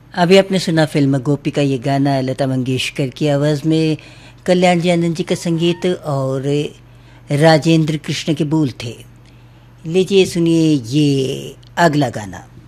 अभी आपने सुना फिल्म गोपी का ये गाना लता मंगेशकर की आवाज़ में, कल्याण जी आनंद जी का संगीत और राजेंद्र कृष्ण के बोल थे। लीजिए सुनिए ये अगला गाना।